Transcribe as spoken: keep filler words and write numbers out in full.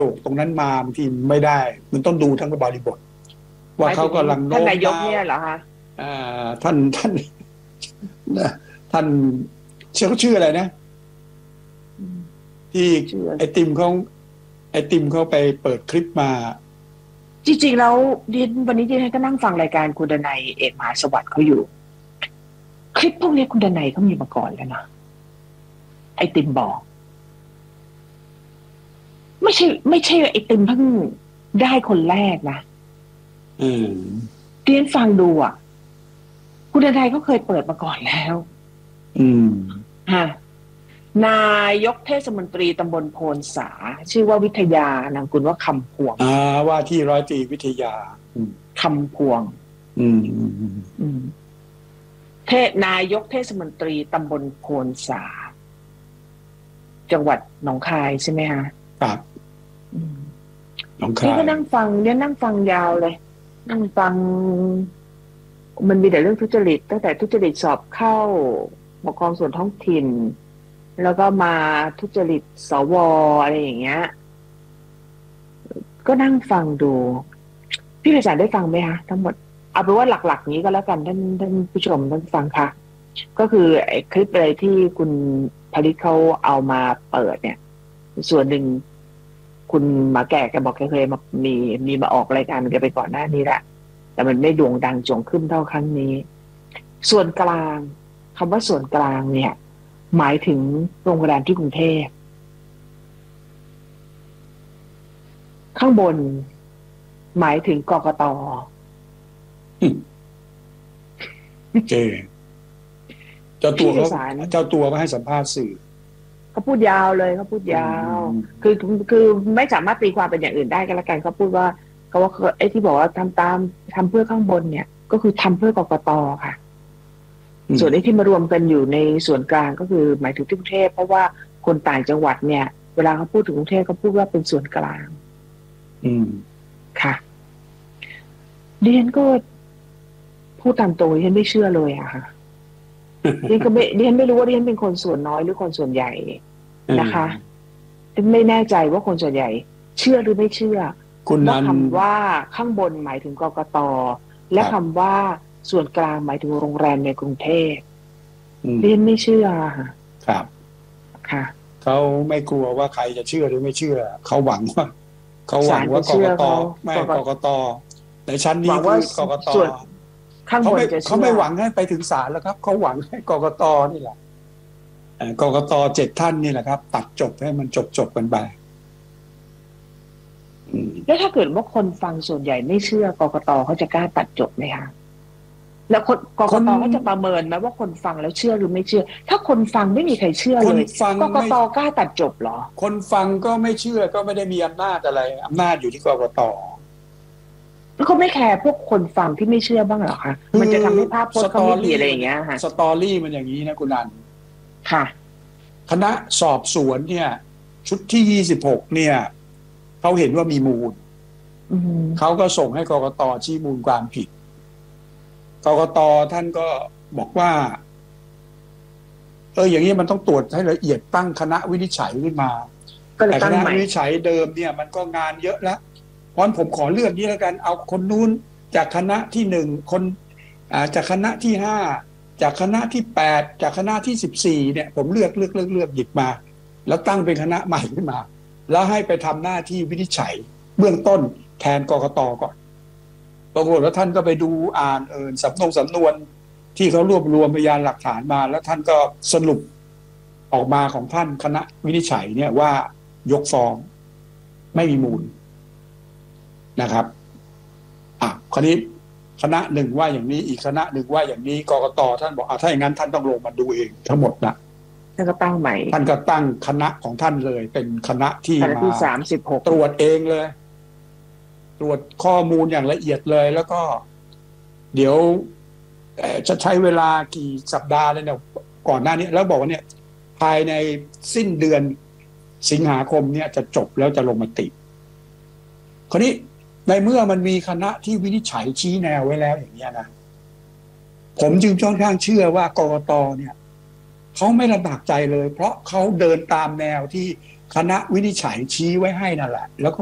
ตรงนั้นมาบางทีไม่ได้มันต้องดูทั้งบริบทว่าเขากำลังโน้ท่านมนายกน้าวเนี่ยเหรอคะท่านท่านท่านเชื่อเขาชื่ออะไรนะที่ไอติมเขาไอติมเขาไปเปิดคลิปมาจริงๆแล้วดินวันนี้ดิฉันก็นั่งฟังรายการคุณดนัยเอกมหาสวัสดิ์เขาอยู่คลิปพวกนี้คุณดนัยเขามีมาก่อนแล้วนะไอติมบอกไม่ใช่ไม่ใช่ไอติมเพิ่งได้คนแรกนะอืมเรียนฟังดูอ่ะคุณดนัยเขาเคยเปิดมาก่อนแล้วอืมฮะนายกเทศมนตรีตำบลโพนสาชื่อว่าวิทยานางกุลว่าคำพวงอ่าว่าที่ร้อยตรีวิทยาคำพวงอืมอืมเทศนายกเทศมนตรีตำบลโพนสาจังหวัดหนองคายใช่ไหมฮะครับหนองคายนี่ก็นั่งฟังเนี่ยนั่งฟังยาวเลย นั่งฟังมันมีแต่เรื่องทุจริตตั้งแต่ทุจริตสอบเข้าปกครองส่วนท้องถิ่นแล้วก็มาทุจริตสวอะไรอย่างเงี้ยก็นั่งฟังดูพี่ประจักษ์ได้ฟังไหมคะทั้งหมดเอาเป็นว่าหลักๆนี้ก็แล้วกันท่านท่านผู้ชมท่านฟังค่ะก็คือไอ้คลิปอะไรที่คุณผลิตเขาเอามาเปิดเนี่ยส่วนหนึ่งคุณหมาแก่แกบอกแกเคยมามีมีมาออกรายการแกไปก่อนหน้านี้แหละแต่มันไม่โด่งดังจงขึ้นเท่าครั้งนี้ส่วนกลางคำว่าส่วนกลางเนี่ยหมายถึงโรงแรมที่กรุงเทพข้างบนหมายถึงกกต. เจเจ้าตัวเขาเจ้าตัวมาให้สัมภาษณ์สื่อเขาพูดยาวเลยเขาพูดยาวคือคือไม่สามารถตีความเป็นอย่างอื่นได้ก็แล้วกันเขาพูดว่าเขาว่าไอ้ที่บอกว่าทำตามทำเพื่อข้างบนเนี่ยก็คือทำเพื่อกกต.ค่ะส่วนไอ้ที่มารวมกันอยู่ในส่วนกลางก็คือหมายถึงที่กรุงเทพเพราะว่าคนต่างจังหวัดเนี่ยเวลาเขาพูดถึงกรุงเทพเขาพูดว่าเป็นส่วนกลางอืมค่ะดิฉันก็พูดตามตรงดิฉันไม่เชื่อเลยอะค่ะดิฉันก็ไม่ดิฉันไม่รู้ว่าดิฉันเป็นคนส่วนน้อยหรือคนส่วนใหญ่นะคะไม่แน่ใจว่าคนส่วนใหญ่เชื่อหรือไม่เชื่อว่าคำว่าข้างบนหมายถึงกกต.และคำว่าส่วนกลางหมายถึงโรงแรมในกรุงเทพดิฉันไม่เชื่อค่ะครับค่ะเขาไม่กลัวว่าใครจะเชื่อหรือไม่เชื่อเขาหวังว่าเขาหวังว่ากกต.ไม่กกต.ในชั้นนี้คือกกต.เขาไม่เขาไม่หวังให้ไปถึงศาลแล้วครับเขาหวังให้กกต.นี่แหละกกต.เจ็ดท่านนี่แหละครับตัดจบให้มันจบจบกันไปแล้วถ้าเกิดว่าคนฟังส่วนใหญ่ไม่เชื่อกกต.เขาจะกล้าตัดจบไหมคะแล้วคนกกต.เขาจะประเมินไหมว่าคนฟังแล้วเชื่อหรือไม่เชื่อถ้าคนฟังไม่มีใครเชื่อเลยกกต.กล้าตัดจบเหรอคนฟังก็ไม่เชื่อก็ไม่ได้มีอำนาจอะไรอำนาจอยู่ที่กกต. เขาไม่แคร์พวกคนฟังที่ไม่เชื่อบ้างเหรอคะมันจะทำให้ภาพพจน์เขาไม่ดีอะไรอย่างเงี้ยค่ะสตอรี่มันอย่างนี้นะคุณนันค่ะคณะสอบสวนเนี่ยชุดที่ยี่สิบหกเนี่ยเขาเห็นว่ามีมูลเขาก็ส่งให้กกต.ชี้มูลความผิดกกต.ท่านก็บอกว่าเอออย่างนี้มันต้องตรวจให้ละเอียดตั้งคณะวินิจฉัยขึ้นมาแต่คณะวินิจฉัยเดิมเนี่ยมันก็งานเยอะแล้วเพราะผมขอเลือกนี้แล้วกันเอาคนนู้นจากคณะที่หนึ่งคนจากคณะที่ห้าจากคณะที่แปดจากคณะที่สิบสี่เนี่ยผมเลือกเลือกเลือกเลือกหยิบมาแล้วตั้งเป็นคณะใหม่ขึ้นมาแล้วให้ไปทำหน้าที่วินิจฉัยเบื้องต้นแทนกกต.ก่อนปรากฏว่าท่านก็ไปดูอ่านเอิญสำนวนสำนวนที่เขารวบรวมพยานหลักฐานมาแล้วท่านก็สรุปออกมาของท่านคณะวินิจฉัยเนี่ยว่ายกฟ้องไม่มีมูลนะครับอ่ะคราวนี้คณะหนึ่งว่าอย่างนี้อีกคณะหนึ่งว่าอย่างนี้กกต.ท่านบอกอ่ะถ้าอย่างนั้นท่านต้องลงมาดูเองทั้งหมดนะท่านก็ตั้งใหม่ท่านก็ตั้งคณะของท่านเลยเป็นคณะที่มาสามสิบหกตรวจเองเลยตรวจข้อมูลอย่างละเอียดเลยแล้วก็เดี๋ยวจะใช้เวลากี่สัปดาห์เลยเนี่ยก่อนหน้านี้แล้วบอกว่าเนี่ยภายในสิ้นเดือนสิงหาคมเนี่ยจะจบแล้วจะลงมติคราวนี้ในเมื่อมันมีคณะที่วินิจฉัยชี้แนวไว้แล้วอย่างนี้นะผมจึงค่อนข้างเชื่อว่ากกต.เนี่ยเขาไม่ลำบากใจเลยเพราะเขาเดินตามแนวที่คณะวินิจฉัยชี้ไว้ให้นั่นแหละแล้ว